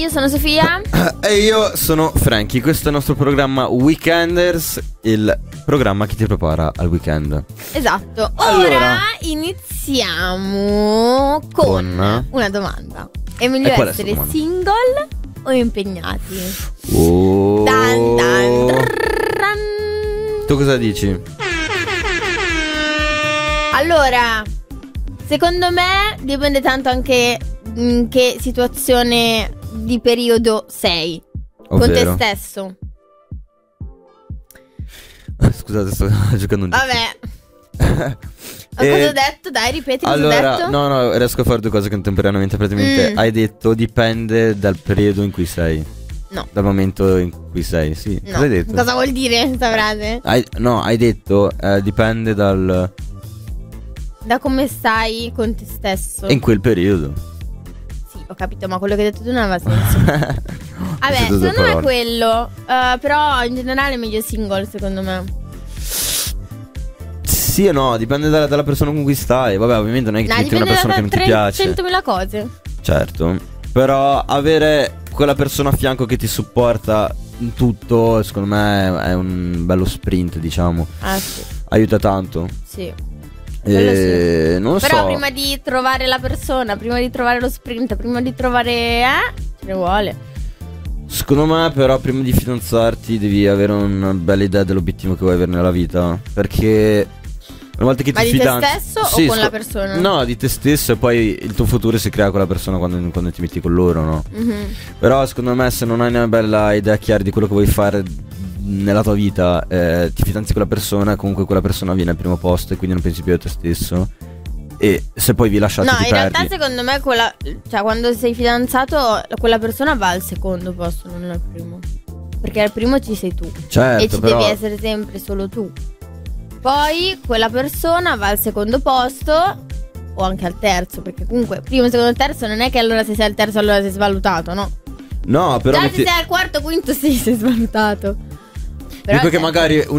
sono Sofia. E io sono Frankie. Questo è il nostro programma Weekenders, il programma che ti prepara al weekend. Esatto. Allora, ora iniziamo con una domanda. È meglio qual è essere sta domanda? single o impegnati? Oh. Dan, dan, trrrran. Tu cosa dici? Allora, secondo me dipende tanto anche in che situazione di periodo sei. Con te Ovvero? stesso. Scusate, sto giocando un Vabbè. Ma cosa ho detto? Dai, ripeti cosa ho Allora, detto. no, riesco a fare due cose contemporaneamente. Praticamente hai detto dipende dal periodo in cui sei. No. Dal momento in cui sei, sì. No. Cosa hai detto? Cosa vuol dire questa frase? Hai detto dipende dal... Da come stai con te stesso. in quel periodo. Sì, ho capito, ma quello che hai detto tu non aveva senso. Vabbè, Queste due secondo me è parole. quello. Però in generale è meglio single, secondo me. Sì o no, dipende dalla persona con cui stai. Vabbè, ovviamente non è che ti metti una persona che non ti piace. 100.000 cose. Certo. Però avere quella persona a fianco che ti supporta in tutto, secondo me è un bello sprint, diciamo. Ah, sì. Aiuta tanto. Sì. Quello sì. Non lo Però so. prima di trovare la persona, prima di trovare lo sprint, prima di trovare ce ne vuole. Secondo me però prima di fidanzarti devi avere una bella idea dell'obiettivo che vuoi avere nella vita. Perché una volta che Ma ti di te fidanzi, stesso o con la persona? No, di te stesso, e poi il tuo futuro si crea con la persona quando ti metti con loro, no? Mhm. Però secondo me se non hai una bella idea chiara di quello che vuoi fare nella tua vita, ti fidanzi con la persona, comunque quella persona viene al primo posto e quindi non pensi più a te stesso. E se poi vi lasciate No, ti in perdi. realtà secondo me cioè quando sei fidanzato quella persona va al secondo posto, non al primo. Perché al primo ci sei tu. Certo, E ci però devi essere sempre solo tu. Poi quella persona va al secondo posto o anche al terzo. Perché comunque primo, secondo, terzo non è che allora se sei al terzo allora sei svalutato, no? No, però Già se sei al quarto, quinto sei svalutato. Però dico che cioè, magari